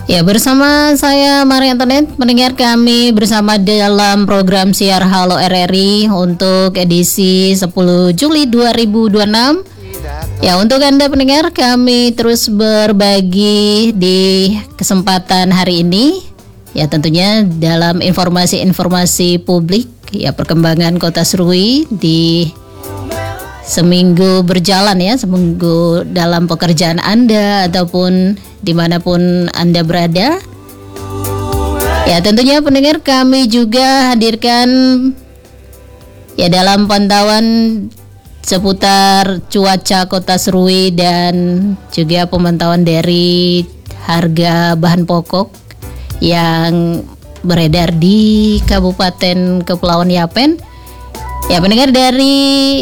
Ya, bersama saya Maria Antoinette, mendengar kami bersama dalam program siar Halo RRI untuk edisi 10 Juli 2026. Ya, untuk Anda pendengar, kami terus berbagi di kesempatan hari ini. Ya, tentunya dalam informasi-informasi publik, ya perkembangan Kota Serui di seminggu berjalan ya, seminggu dalam pekerjaan Anda ataupun dimanapun Anda berada. Ya, tentunya pendengar, kami juga hadirkan ya dalam pantauan seputar cuaca Kota Serui dan juga pemantauan dari harga bahan pokok yang beredar di Kabupaten Kepulauan Yapen. Ya, pendengar, dari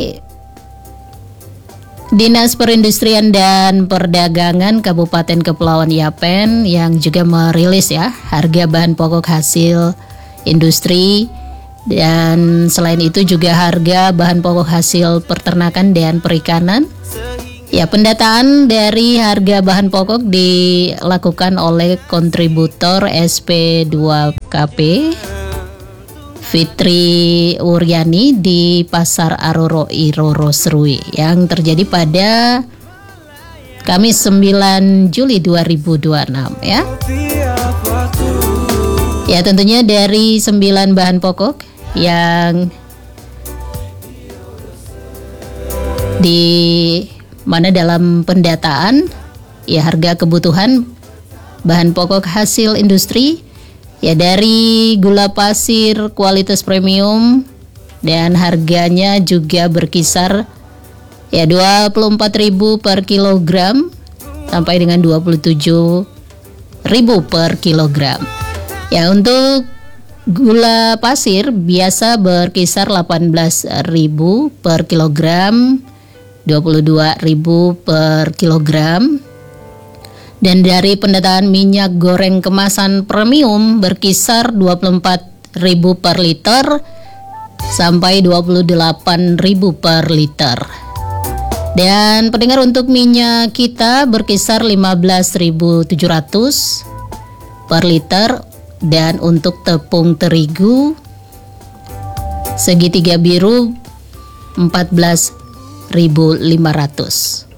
Dinas Perindustrian dan Perdagangan Kabupaten Kepulauan Yapen yang juga merilis ya harga bahan pokok hasil industri, dan selain itu juga harga bahan pokok hasil peternakan dan perikanan. Ya, pendataan dari harga bahan pokok dilakukan oleh kontributor SP2KP Fitri Uryani di Pasar Aroro Iroro Serui yang terjadi pada Kamis 9 Juli 2026 ya. Ya, tentunya dari 9 bahan pokok yang di mana dalam pendataan ya harga kebutuhan bahan pokok hasil industri ya dari gula pasir kualitas premium dan harganya juga berkisar ya 24.000 per kilogram sampai dengan 27.000 per kilogram. Ya, untuk gula pasir biasa berkisar 18.000 per kilogram, 22.000 per kilogram. Dan dari pendataan minyak goreng kemasan premium berkisar 24.000 per liter sampai 28.000 per liter. Dan pendengar, untuk minyak kita berkisar 15.700 per liter, dan untuk tepung terigu segitiga biru 14.500.